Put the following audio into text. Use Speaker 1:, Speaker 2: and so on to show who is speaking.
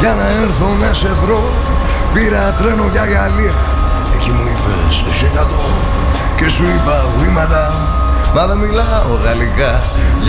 Speaker 1: για να έρθω να σε βρω. Πήρα τρένο για Γαλλία, εκεί μου είπες «J'ai t'adore» και σου είπα «Oui madame», μα δεν μιλάω γαλλικά.